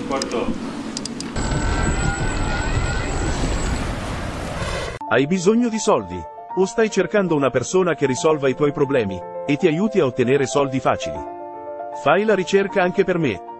Quarto. Hai bisogno di soldi? O stai cercando una persona che risolva i tuoi problemi e ti aiuti a ottenere soldi facili? Fai la ricerca anche per me.